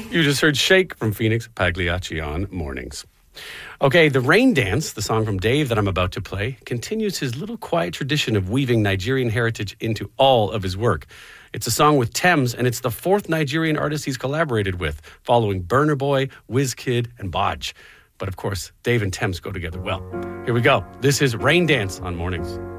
You just heard Shake from Phoenix Pagliacci on Mornings. Okay, the Rain Dance, the song from Dave that I'm about to play, continues his little quiet tradition of weaving Nigerian heritage into all of his work. It's a song with Thames, and it's the fourth Nigerian artist he's collaborated with, following Burna Boy, Wizkid, and Baj. But of course, Dave and Thames go together well. Here we go. This is Rain Dance on Mornings.